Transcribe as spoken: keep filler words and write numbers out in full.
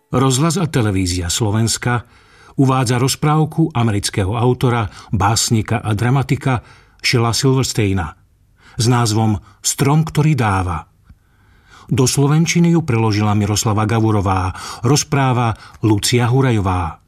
Rozhlas a televízia Slovenska uvádza rozprávku amerického autora, básnika a dramatika Shella Silversteina s názvom Strom, ktorý dáva. Do slovenčiny ju preložila Miroslava Gavurová, rozpráva Lucia Hurajová.